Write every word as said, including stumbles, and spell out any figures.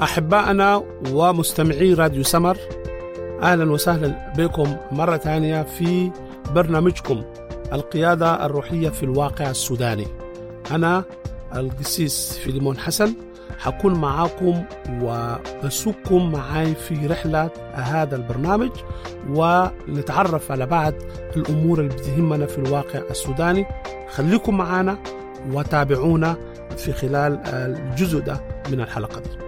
أحبائنا ومستمعي راديو سمر، أهلا وسهلا بكم مرة ثانية في برنامجكم القيادة الروحية في الواقع السوداني. أنا القسيس فيليمون حسن حكون معاكم وبسوكم معاي في رحلة هذا البرنامج، ونتعرف على بعض الأمور اللي بتهمنا في الواقع السوداني. خليكم معنا وتابعونا في خلال الجزء ده من الحلقة دي.